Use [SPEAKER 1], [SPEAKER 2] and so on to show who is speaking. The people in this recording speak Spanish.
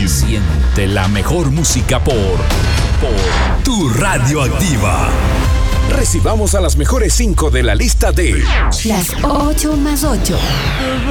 [SPEAKER 1] Siente la mejor música por Tu Radioactiva. Recibamos a las mejores 5 de la lista de
[SPEAKER 2] Las 8 más 8.